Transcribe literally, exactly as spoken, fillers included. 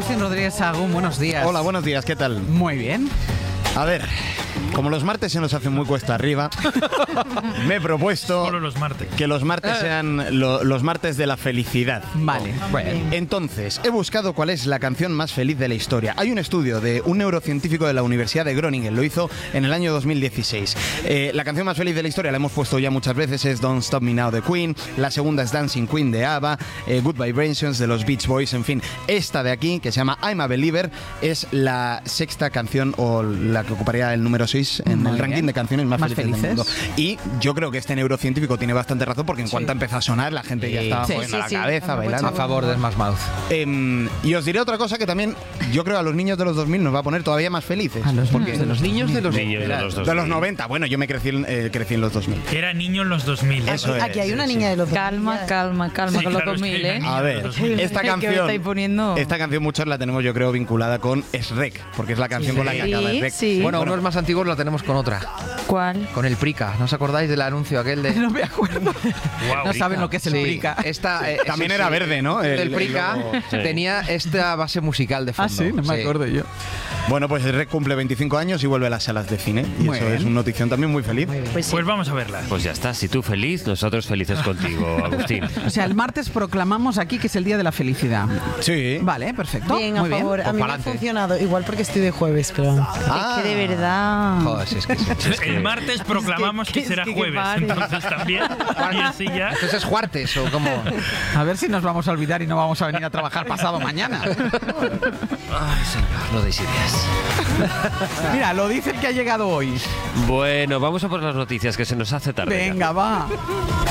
Agustín Rodríguez Sagún, buenos días. Hola, buenos días, ¿qué tal? Muy bien. A ver, como los martes se nos hacen muy cuesta arriba, me he propuesto Solo los martes. que los martes sean lo- los martes de la felicidad. Vale, bueno. Entonces, he buscado cuál es la canción más feliz de la historia. Hay un estudio de un neurocientífico de la Universidad de Groningen, lo hizo en el año dos mil dieciséis. Eh, la canción más feliz de la historia, la hemos puesto ya muchas veces, es Don't Stop Me Now de Queen. La segunda es Dancing Queen de ABBA, eh, Good Vibrations de los Beach Boys, en fin. Esta de aquí, que se llama I'm a Believer, es la sexta canción o la que ocuparía el número seis en Muy el ranking bien. de canciones más, Más felices, del felices. mundo. Y yo creo que este neurocientífico tiene bastante razón, porque en cuanto empezó a sonar, la gente ya Sí. estaba Sí, poniendo sí, la sí. cabeza, A bailando. A favor de Smash Mouth. Em, y os diré otra cosa que también yo creo a los niños de los dos mil nos va a poner todavía más felices. A los porque niños de los niños de los Niños de los dos de los mil. noventa, bueno, yo me crecí, en- eh, crecí en los dos mil. Era niño en los dos mil. Eso es. Aquí hay una sí, niña sí. de los Calma, calma, calma Sí, con los claro, es dos que mil, hay ¿eh? una A ver, dos mil. esta Que me canción, estáis poniendo. esta canción muchos la tenemos yo creo vinculada con Shrek, porque es la canción con la que Sí, acaba Shrek. sí. Bueno, unos más antiguos la tenemos con otra. ¿Cuál? Con el Prica. ¿No os acordáis del anuncio aquel de...? No me acuerdo. Guau, No Rica. saben lo que es el Sí, Prica. Esta, eh, También sí, era sí. verde, ¿no? El, El- el Prica logo. Sí. tenía esta base musical de Ah, fondo. sí, no me acuerdo yo. Bueno, pues Shrek cumple veinticinco años y vuelve a las salas de cine. Y Muy eso bien. es una notición también muy feliz. Pues Pues vamos a verla. Pues ya está, si tú feliz, nosotros felices contigo, Agustín. O sea, el martes proclamamos aquí que es el día de la felicidad. Sí. Vale, perfecto. bien, a Muy bien. favor. A mí me ha pa'lante. funcionado. Igual porque estoy de jueves, pero... Ah. Es que de verdad. Joder, si es que sí. El martes proclamamos que, es será que qué jueves, padre. entonces también. Y así ya. Entonces es Juartes o como... A ver si nos vamos a olvidar y no vamos a venir a trabajar pasado mañana. Ay, señor, no deis ideas. Mira, lo dice el que ha llegado hoy. Bueno, vamos a por las noticias, que se nos hace tarde. ya. Venga, va.